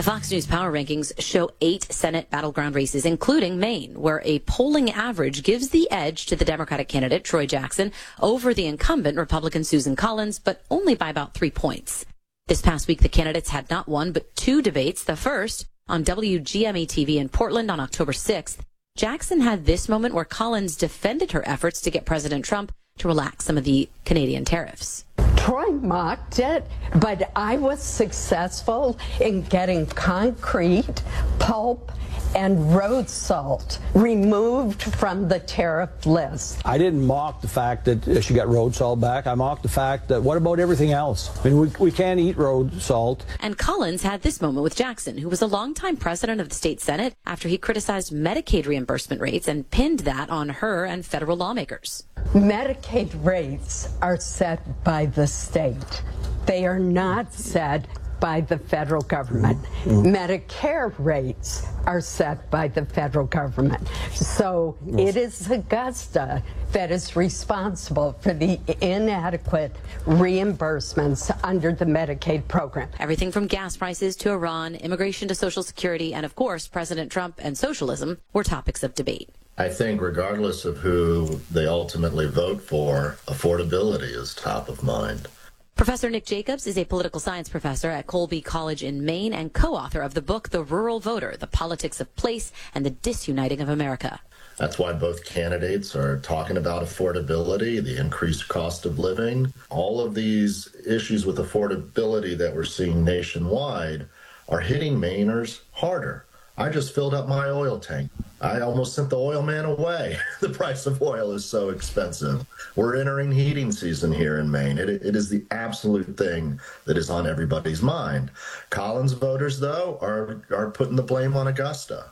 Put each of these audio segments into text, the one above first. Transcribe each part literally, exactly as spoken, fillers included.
The Fox News Power Rankings show eight Senate battleground races, including Maine, where a polling average gives the edge to the Democratic candidate, Troy Jackson, over the incumbent Republican Susan Collins, but only by about three points. This past week, the candidates had not one, but two debates. The first on W G M E T V in Portland on October sixth. Jackson had this moment where Collins defended her efforts to get President Trump to relax some of the Canadian tariffs. Troy mocked it, but I was successful in getting concrete, pulp, and road salt removed from the tariff list. I didn't mock the fact that she got road salt back. I mocked the fact that what about everything else? I mean, we, we can't eat road salt. And Collins had this moment with Jackson, who was a longtime president of the state Senate, after he criticized Medicaid reimbursement rates and pinned that on her and federal lawmakers. Medicaid rates are set by the state. They are not set by the federal government. Mm-hmm. Medicare rates are set by the federal government. So it is Augusta that is responsible for the inadequate reimbursements under the Medicaid program. Everything from gas prices to Iran, immigration to Social Security, and of course, President Trump and socialism were topics of debate. I think regardless of who they ultimately vote for, affordability is top of mind. Professor Nick Jacobs is a political science professor at Colby College in Maine and co-author of the book The Rural Voter, The Politics of Place and the Disuniting of America. That's why both candidates are talking about affordability, the increased cost of living. All of these issues with affordability that we're seeing nationwide are hitting Mainers harder. I just filled up my oil tank. I almost sent the oil man away. The price of oil is so expensive. We're entering heating season here in Maine. It, it is the absolute thing that is on everybody's mind. Collins voters, though, are, are putting the blame on Augusta.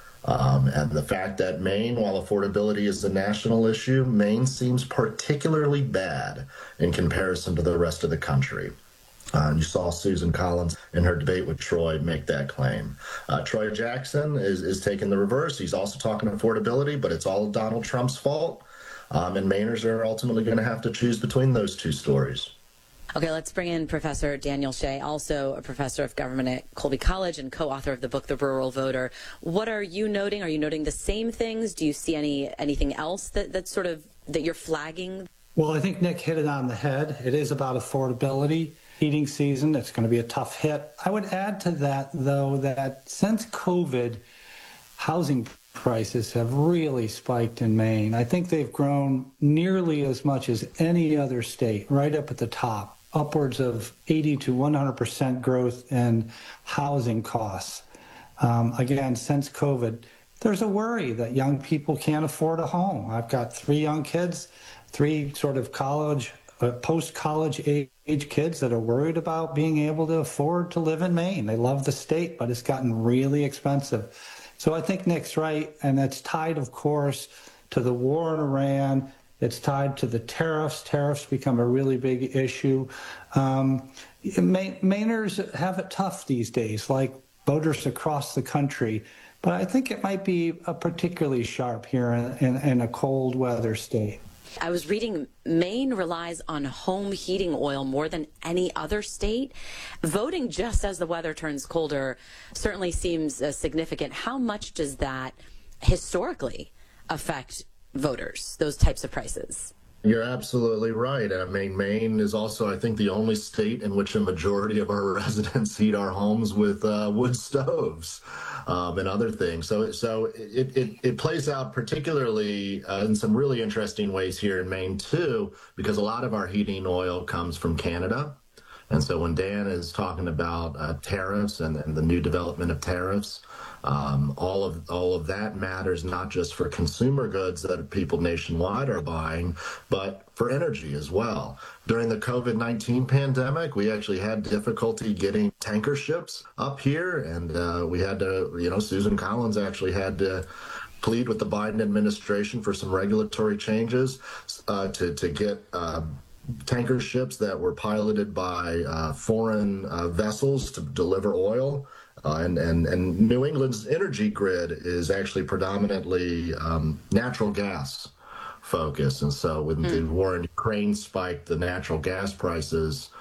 Um, and the fact that Maine, while affordability is a national issue, Maine seems particularly bad in comparison to the rest of the country. Uh, and you saw Susan Collins in her debate with Troy make that claim. Uh, Troy Jackson is, is taking the reverse. He's also talking affordability, but it's all Donald Trump's fault. Um, and Mainers are ultimately going to have to choose between those two stories. Okay, let's bring in Professor Daniel Shea, also a professor of government at Colby College and co-author of the book, The Rural Voter. What are you noting? Are you noting the same things? Do you see any anything else that, that's sort of that you're flagging? Well, I think Nick hit it on the head. It is about affordability. Heating season, it's going to be a tough hit. I would add to that, though, that since COVID, housing prices have really spiked in Maine. I think they've grown nearly as much as any other state, right up at the top, upwards of eighty to one hundred percent growth in housing costs. Um, again, since COVID, there's a worry that young people can't afford a home. I've got three young kids, three sort of college Uh, post-college age kids that are worried about being able to afford to live in Maine. They love the state, but it's gotten really expensive. So I think Nick's right, and that's tied, of course, to the war in Iran. It's tied to the tariffs. Tariffs become a really big issue. Um, Mainers have it tough these days, like voters across the country. But I think it might be a particularly sharp here in, in, in a cold weather state. I was reading Maine relies on home heating oil more than any other state. Voting just as the weather turns colder certainly seems uh, significant. How much does that historically affect voters, those types of prices? You're absolutely right. I mean, Maine is also, I think, the only state in which a majority of our residents heat our homes with uh, wood stoves um, and other things. So, so it, it, it plays out particularly uh, in some really interesting ways here in Maine, too, because a lot of our heating oil comes from Canada. And so when Dan is talking about uh, tariffs and, and the new development of tariffs, um, all of all of that matters not just for consumer goods that people nationwide are buying, but for energy as well. During the COVID nineteen pandemic, we actually had difficulty getting tanker ships up here, and uh, we had to, you know, Susan Collins actually had to plead with the Biden administration for some regulatory changes uh, to, to get uh, tanker ships that were piloted by uh, foreign uh, vessels to deliver oil. Uh, and, and, and New England's energy grid is actually predominantly um, natural gas focused. And so when mm. the war in Ukraine spiked the natural gas prices,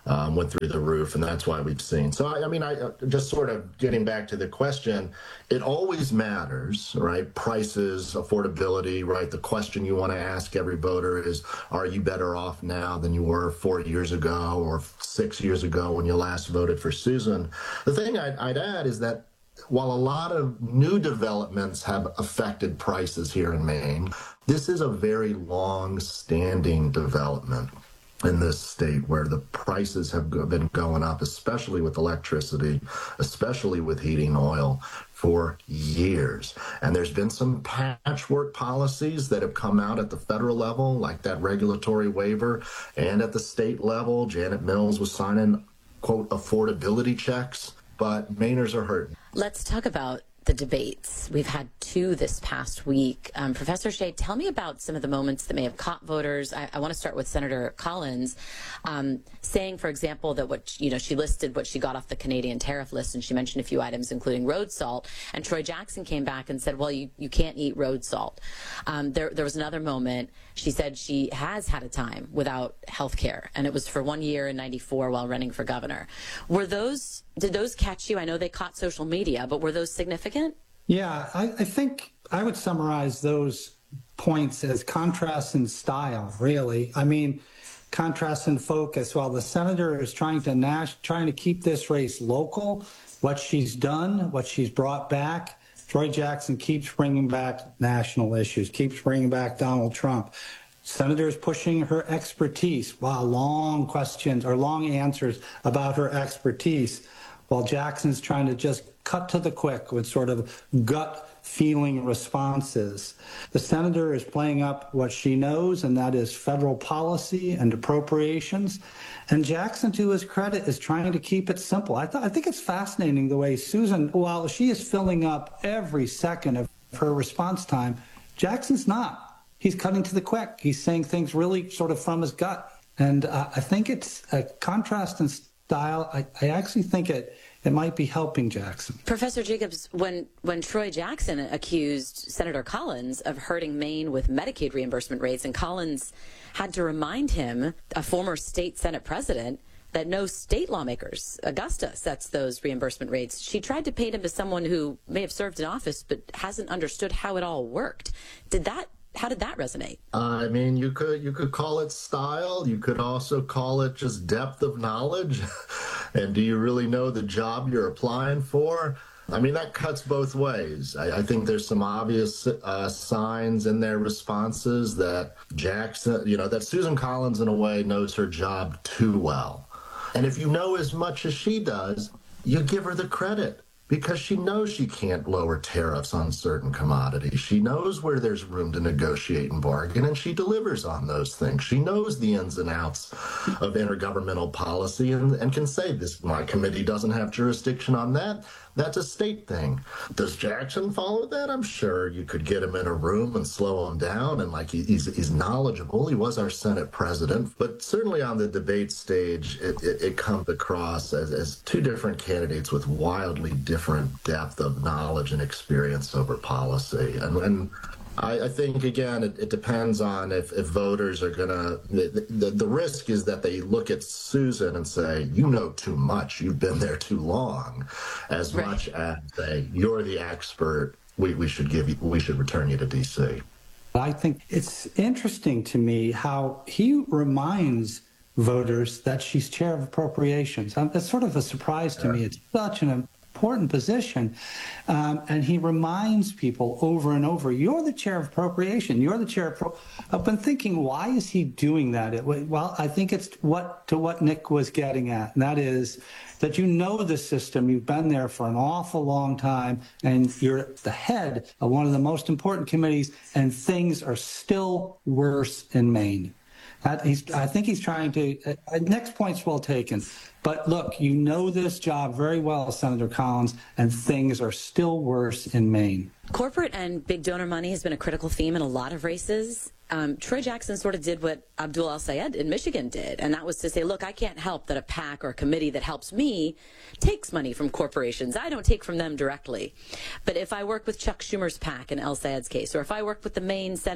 um, went through the roof, and that's why we've seen. So, I, I mean, I just sort of getting back to the question, it always matters, right? Prices, affordability, right? The question you want to ask every voter is, are you better off now than you were four years ago or six years ago when you last voted for Susan? The thing I'd, I'd add is that while a lot of new developments have affected prices here in Maine, this is a very long-standing development in this state where the prices have been going up, especially with electricity, especially with heating oil, for years. And there's been some patchwork policies that have come out at the federal level, like that regulatory waiver, and at the state level, Janet Mills was signing, quote, affordability checks. But Mainers are hurting. Let's talk about the debates. We've had two this past week. Um, Professor Shea, tell me about some of the moments that may have caught voters. I, I want to start with Senator Collins, um, saying, for example, that what, you know, she listed what she got off the Canadian tariff list, and she mentioned a few items, including road salt. And Troy Jackson came back and said, well, you, you can't eat road salt. Um, there, there was another moment. She said she has had a time without health care, and it was for one year in ninety-four while running for governor. Were those, did those catch you? I know they caught social media, but were those significant? Yeah, I, I think I would summarize those points as contrast in style, really. I mean, contrast in focus. While the senator is trying to Nash, trying to keep this race local, what she's done, what she's brought back, Troy Jackson keeps bringing back national issues, keeps bringing back Donald Trump. Senator is pushing her expertise. Wow, long questions or long answers about her expertise, while Jackson's trying to just cut to the quick with sort of gut feeling responses. The senator is playing up what she knows, and that is federal policy and appropriations. And Jackson, to his credit, is trying to keep it simple. I, th- I think it's fascinating the way Susan, while she is filling up every second of her response time, Jackson's not. He's cutting to the quick. He's saying things really sort of from his gut. And uh, I think it's a contrast in style. I, I actually think it it might be helping Jackson. Professor Jacobs, when, when Troy Jackson accused Senator Collins of hurting Maine with Medicaid reimbursement rates, and Collins had to remind him, a former state Senate president, that no state lawmakers, Augusta, sets those reimbursement rates. She tried to paint him as someone who may have served in office but hasn't understood how it all worked. Did that How did that resonate? I mean, you could you could call it style. You could also call it just depth of knowledge. And do you really know the job you're applying for? I mean, that cuts both ways. I, I think there's some obvious uh, signs in their responses that Jackson, you know, that Susan Collins, in a way, knows her job too well. And if you know as much as she does, you give her the credit, because she knows she can't lower tariffs on certain commodities. She knows where there's room to negotiate and bargain, and she delivers on those things. She knows the ins and outs of intergovernmental policy and, and can say, this, my committee doesn't have jurisdiction on that. That's a state thing. Does Jackson follow that? I'm sure you could get him in a room and slow him down, and like he, he's, he's knowledgeable. He was our Senate president, but certainly on the debate stage, it, it, it comes across as, as two different candidates with wildly different depth of knowledge and experience over policy. And, and I, I think, again, it, it depends on if, if voters are going to, the, the, the risk is that they look at Susan and say, you know too much, you've been there too long, as right. much as say, you're the expert, we, we should give you, we should return you to D C. I think it's interesting to me how he reminds voters that she's chair of appropriations. That's sort of a surprise to yeah. me. It's such an important position. Um, and he reminds people over and over, you're the chair of appropriation. You're the chair of pro. I've been thinking, why is he doing that? It, well, I think it's what to what Nick was getting at. And that is that you know the system. You've been there for an awful long time, and you're the head of one of the most important committees, and things are still worse in Maine. That he's, I think he's trying to, uh, next point's well taken. But look, you know this job very well, Senator Collins, and things are still worse in Maine. Corporate and big donor money has been a critical theme in a lot of races. Um, Troy Jackson sort of did what Abdul El-Sayed in Michigan did, and that was to say, look, I can't help that a PAC or a committee that helps me takes money from corporations. I don't take from them directly. But if I work with Chuck Schumer's PAC in El-Sayed's case, or if I work with the Maine Senate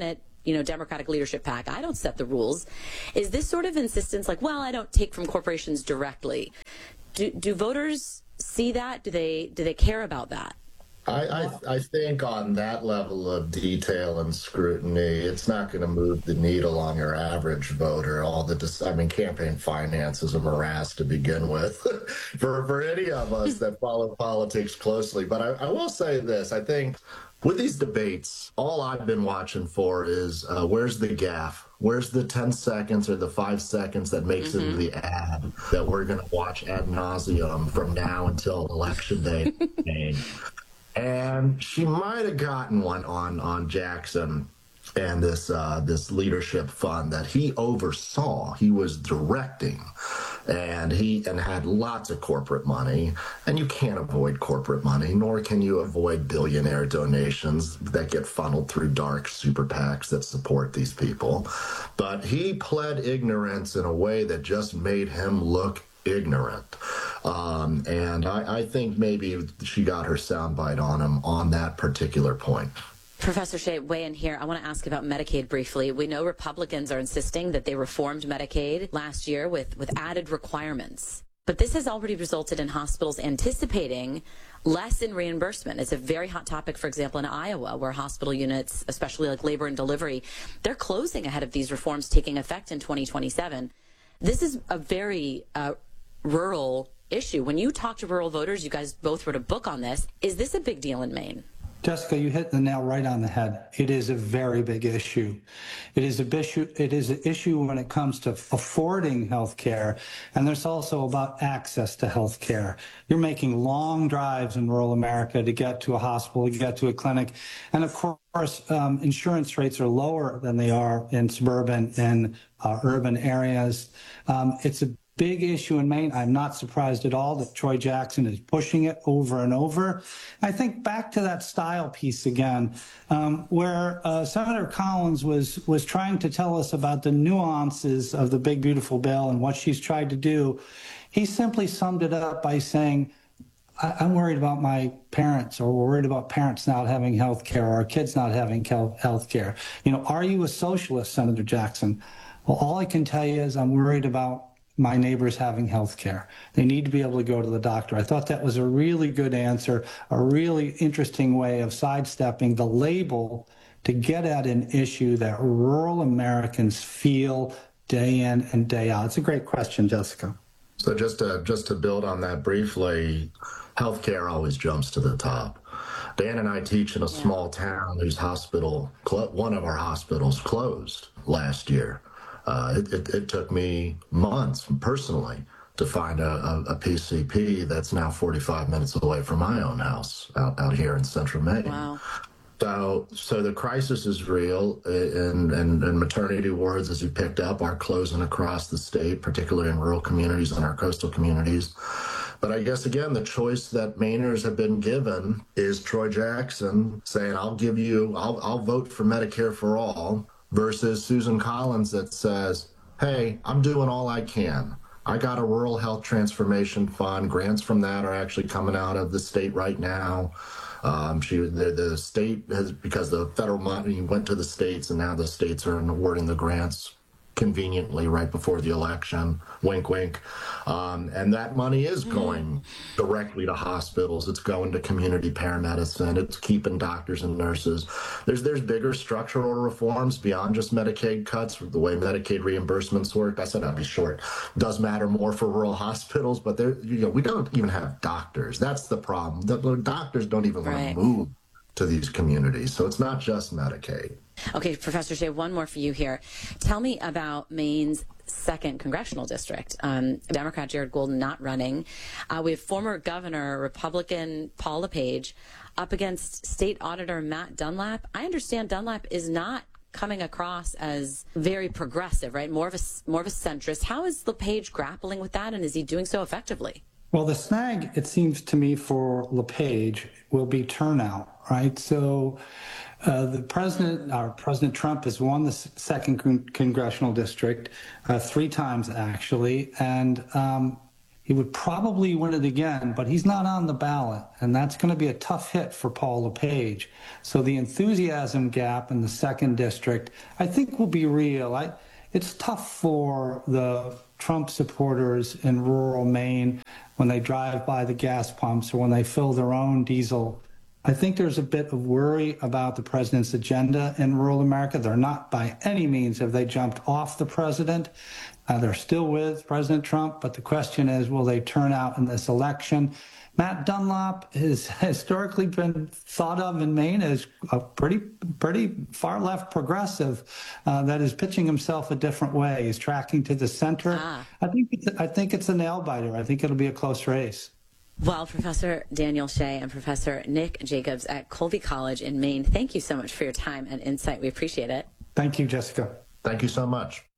you know, Democratic leadership pack. I don't set the rules. Is this sort of insistence like, well, I don't take from corporations directly? Do, do voters see that? Do they do they care about that? I, I, I think on that level of detail and scrutiny, it's not going to move the needle on your average voter. All the, I mean, campaign finance is a morass to begin with for, for any of us that follow politics closely. But I, I will say this, I think with these debates, all I've been watching for is uh, where's the gaffe? Where's the ten seconds or the five seconds that makes mm-hmm. it into the ad that we're going to watch ad nauseum from now until election day? And she might have gotten one on, on Jackson and this uh, this leadership fund that he oversaw. He was directing, and he and had lots of corporate money. And you can't avoid corporate money, nor can you avoid billionaire donations that get funneled through dark super PACs that support these people. But he pled ignorance in a way that just made him look ignorant. Um, and I, I think maybe she got her soundbite on him on that particular point. Professor Shea, weigh in here. I want to ask about Medicaid briefly. We know Republicans are insisting that they reformed Medicaid last year with, with added requirements. But this has already resulted in hospitals anticipating less in reimbursement. It's a very hot topic, for example, in Iowa, where hospital units, especially like labor and delivery, they're closing ahead of these reforms taking effect in twenty twenty-seven. This is a very uh, rural issue. When you talk to rural voters, you guys both wrote a book on this. Is this a big deal in Maine? Jessica, you hit the nail right on the head. It is a very big issue. It is a issue. It is an issue when it comes to affording health care, and there's also about access to health care. You're making long drives in rural America to get to a hospital, to get to a clinic, and of course, um, insurance rates are lower than they are in suburban and uh, urban areas. Um, it's a big issue in Maine. I'm not surprised at all that Troy Jackson is pushing it over and over. I think back to that style piece again, um, where uh, Senator Collins was was trying to tell us about the nuances of the big, beautiful bill and what she's tried to do. He simply summed it up by saying, I- I'm worried about my parents, or we're worried about parents not having health care, or our kids not having health care. You know, are you a socialist, Senator Jackson? Well, all I can tell you is I'm worried about my neighbors having health care. They need to be able to go to the doctor. I thought that was a really good answer, a really interesting way of sidestepping the label to get at an issue that rural Americans feel day in and day out. It's a great question, Jessica. So just to, just to build on that briefly, healthcare always jumps to the top. Dan and I teach in a small town whose hospital, one of our hospitals closed last year. Uh, it, it, it took me months personally to find a, a, a P C P that's now forty-five minutes away from my own house out, out here in central Maine. Wow. So, so the crisis is real, and, and, and maternity wards, as you picked up, are closing across the state, particularly in rural communities and our coastal communities. But I guess, again, the choice that Mainers have been given is Troy Jackson saying, I'll give you, I'll, I'll vote for Medicare for all, versus Susan Collins that says, hey, I'm doing all I can. I got a rural health transformation fund. Grants from that are actually coming out of the state right now. Um, she, the, the state has, because the federal money went to the states, and now the states are awarding the grants conveniently right before the election, wink, wink. Um, and that money is going directly to hospitals. It's going to community paramedicine. It's keeping doctors and nurses. There's there's bigger structural reforms beyond just Medicaid cuts, the way Medicaid reimbursements work. I said I'd be short. Does matter more for rural hospitals, but there, you know, we don't even have doctors. That's the problem. The, the doctors don't even want Right. to move to these communities. So it's not just Medicaid. Okay, Professor Shea, one more for you here. Tell me about Maine's second congressional district. Um, Democrat Jared Golden not running. Uh, we have former Governor, Republican Paul LePage, up against State Auditor Matt Dunlap. I understand Dunlap is not coming across as very progressive, right? More of a, more of a centrist. How is LePage grappling with that, and is he doing so effectively? Well, the snag, it seems to me, for LePage will be turnout, right? So uh, the president, our President Trump, has won the second con- congressional district uh, three times, actually. And um, he would probably win it again, but he's not on the ballot, and that's going to be a tough hit for Paul LePage. So the enthusiasm gap in the second district, I think, will be real. I, it's tough for the Trump supporters in rural Maine when they drive by the gas pumps or when they fill their own diesel. I think there's a bit of worry about the president's agenda in rural America. They're not by any means have they jumped off the president. Uh, they're still with President Trump, but the question is, will they turn out in this election? Matt Dunlop has historically been thought of in Maine as a pretty, pretty far left progressive uh, that is pitching himself a different way. He's tracking to the center. Ah. I think it's, I think it's a nail biter. I think it'll be a close race. Well, Professor Daniel Shea and Professor Nick Jacobs at Colby College in Maine, thank you so much for your time and insight. We appreciate it. Thank you, Jessica. Thank you so much.